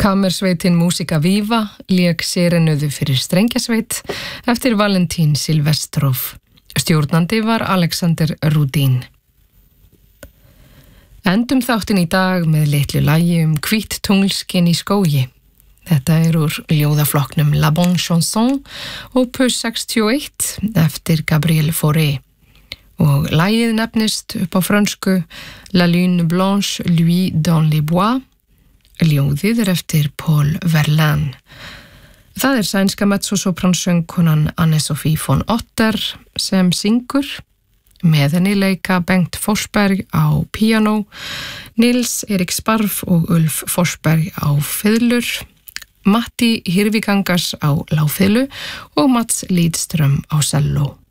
Kammersveitin Músika Viva lék serenuðu fyrir strengjasveit eftir Valentín Silvestrov. Stjórnandi var Alexander Rudin. Endum þáttin í dag með litlu lagi hvítt tunglskin í skógi. Þetta úr ljóðaflokknum La Bonne Chanson, opus 61 eftir Gabriel Fauré. Og lagið nefnist upp á frönsku La Lune Blanche Luit dans les bois. Ljóðið eftir Paul Verlaine. Það sænska mezzosopransöngkonan Anne-Sophie von Otter sem syngur. Með henni leika Bengt Forsberg á píanó, Nils Erik Sparv og Ulf Forsberg á fiðlur, Matti Hirvigangas á lágfiðlu og Mats Lidström á selló.